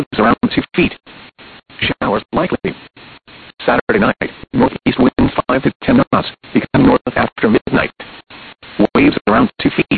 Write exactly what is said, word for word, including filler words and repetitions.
around two feet. Showers likely. Saturday night, northeast winds five to ten knots, becoming north after midnight. Waves around two feet.